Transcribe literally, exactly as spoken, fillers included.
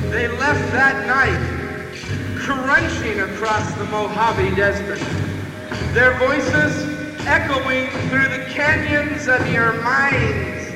They left that night, crunching across the Mojave Desert, their voices echoing through the canyons of your minds.